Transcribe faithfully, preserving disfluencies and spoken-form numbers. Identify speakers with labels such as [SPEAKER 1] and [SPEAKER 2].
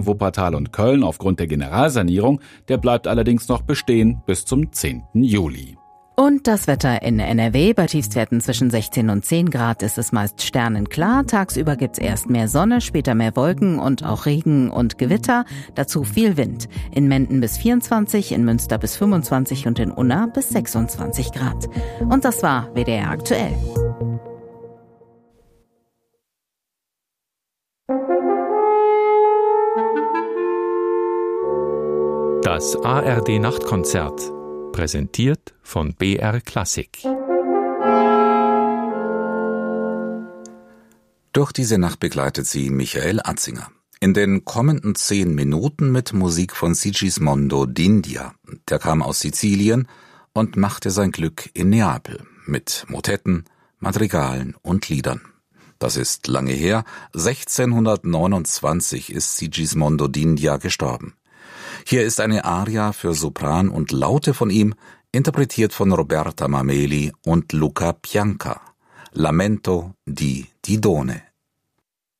[SPEAKER 1] Wuppertal und Köln aufgrund der Generalsanierung. Der bleibt allerdings noch bestehen bis zum zehnten Juli.
[SPEAKER 2] Und das Wetter in N R W. Bei Tiefstwerten zwischen sechzehn und zehn Grad ist es meist sternenklar. Tagsüber gibt's erst mehr Sonne, später mehr Wolken und auch Regen und Gewitter. Dazu viel Wind. In Menden bis vierundzwanzig, in Münster bis fünfundzwanzig und in Unna bis sechsundzwanzig Grad. Und das war W D R aktuell.
[SPEAKER 3] Das A R D-Nachtkonzert. Präsentiert von B R Klassik.
[SPEAKER 4] Durch diese Nacht begleitet sie Michael Atzinger. In den kommenden zehn Minuten mit Musik von Sigismondo d'India. Der kam aus Sizilien und machte sein Glück in Neapel mit Motetten, Madrigalen und Liedern. Das ist lange her. sechzehnhundertneunundzwanzig ist Sigismondo d'India gestorben. Hier ist eine Aria für Sopran und Laute von ihm, interpretiert von Roberta Mameli und Luca Pianca. Lamento di Didone